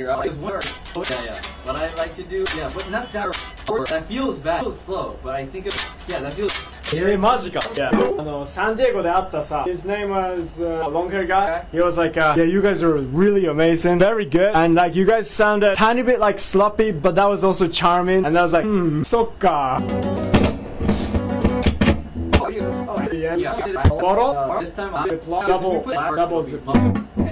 here. Just one. Yeah. What I like to do, but not that. That feels bad. It feels slow, but I think that feels. マジか。Yeah. サンディエゴで会ったさ、his name was long hair guy. He was like, yeah, you guys are really amazing, very good, and like you guys sounded a tiny bit like sloppy, but that was also charming. And I was like, そっか。 Yeah. Bottle. This time double zip.